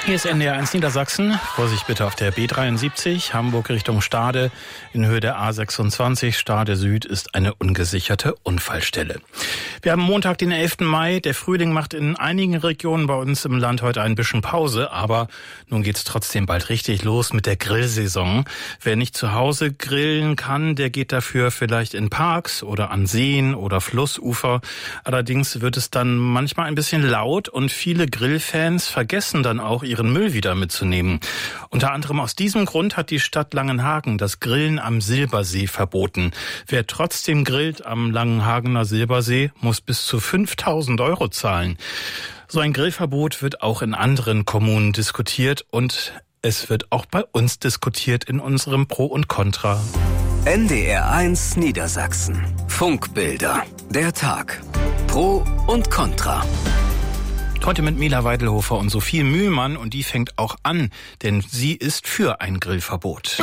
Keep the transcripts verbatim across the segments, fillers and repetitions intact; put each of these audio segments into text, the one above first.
Hier ist N D R eins Niedersachsen. Vorsicht bitte auf der B dreiundsiebzig, Hamburg Richtung Stade, in Höhe der A sechsundzwanzig. Stade Süd ist eine ungesicherte Unfallstelle. Wir haben Montag, den elften Mai. Der Frühling macht in einigen Regionen bei uns im Land heute ein bisschen Pause. Aber nun geht's trotzdem bald richtig los mit der Grillsaison. Wer nicht zu Hause grillen kann, der geht dafür vielleicht in Parks oder an Seen oder Flussufer. Allerdings wird es dann manchmal ein bisschen laut und viele Grillfans vergessen dann auch ihren Müll wieder mitzunehmen. Unter anderem aus diesem Grund hat die Stadt Langenhagen das Grillen am Silbersee verboten. Wer trotzdem grillt am Langenhagener Silbersee, muss bis zu fünftausend Euro zahlen. So ein Grillverbot wird auch in anderen Kommunen diskutiert und es wird auch bei uns diskutiert in unserem Pro und Contra. N D R eins Niedersachsen. Funkbilder. Der Tag. Pro und Contra. Heute mit Mila Weidelhofer und Sophie Mühlmann, und die fängt auch an, denn sie ist für ein Grillverbot.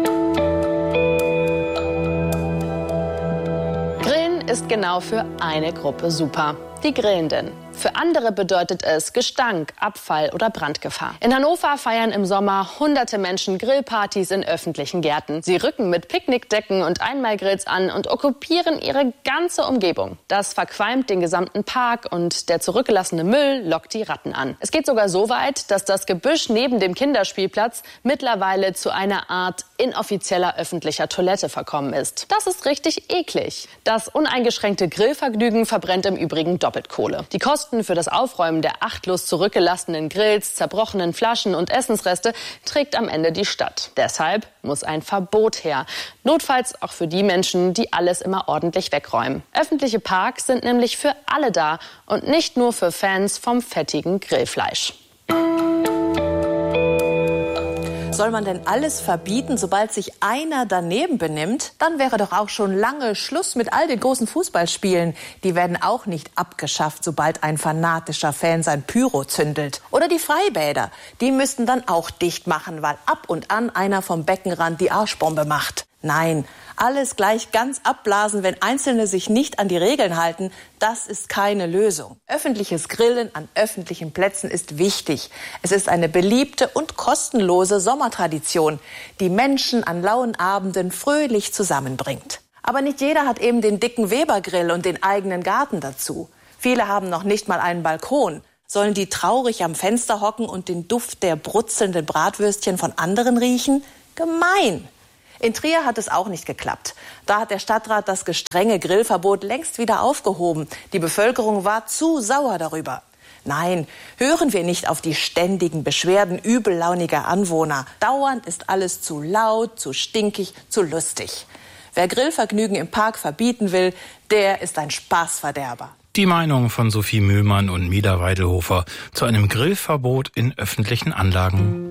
Grillen ist genau für eine Gruppe super: die Grillenden. Für andere bedeutet es Gestank, Abfall oder Brandgefahr. In Hannover feiern im Sommer hunderte Menschen Grillpartys in öffentlichen Gärten. Sie rücken mit Picknickdecken und Einmalgrills an und okkupieren ihre ganze Umgebung. Das verqualmt den gesamten Park und der zurückgelassene Müll lockt die Ratten an. Es geht sogar so weit, dass das Gebüsch neben dem Kinderspielplatz mittlerweile zu einer Art inoffizieller öffentlicher Toilette verkommen ist. Das ist richtig eklig. Das uneingeschränkte Grillvergnügen verbrennt im Übrigen doppelt Kohle. Die Kosten für das Aufräumen der achtlos zurückgelassenen Grills, zerbrochenen Flaschen und Essensreste trägt am Ende die Stadt. Deshalb muss ein Verbot her. Notfalls auch für die Menschen, die alles immer ordentlich wegräumen. Öffentliche Parks sind nämlich für alle da und nicht nur für Fans vom fettigen Grillfleisch. Soll man denn alles verbieten, sobald sich einer daneben benimmt? Dann wäre doch auch schon lange Schluss mit all den großen Fußballspielen. Die werden auch nicht abgeschafft, sobald ein fanatischer Fan sein Pyro zündelt. Oder die Freibäder. Die müssten dann auch dicht machen, weil ab und an einer vom Beckenrand die Arschbombe macht. Nein, alles gleich ganz abblasen, wenn Einzelne sich nicht an die Regeln halten, das ist keine Lösung. Öffentliches Grillen an öffentlichen Plätzen ist wichtig. Es ist eine beliebte und kostenlose Sommertradition, die Menschen an lauen Abenden fröhlich zusammenbringt. Aber nicht jeder hat eben den dicken Weber-Grill und den eigenen Garten dazu. Viele haben noch nicht mal einen Balkon. Sollen die traurig am Fenster hocken und den Duft der brutzelnden Bratwürstchen von anderen riechen? Gemein! In Trier hat es auch nicht geklappt. Da hat der Stadtrat das gestrenge Grillverbot längst wieder aufgehoben. Die Bevölkerung war zu sauer darüber. Nein, hören wir nicht auf die ständigen Beschwerden übellauniger Anwohner. Dauernd ist alles zu laut, zu stinkig, zu lustig. Wer Grillvergnügen im Park verbieten will, der ist ein Spaßverderber. Die Meinung von Sophie Mühlmann und Mila Weidelhofer zu einem Grillverbot in öffentlichen Anlagen.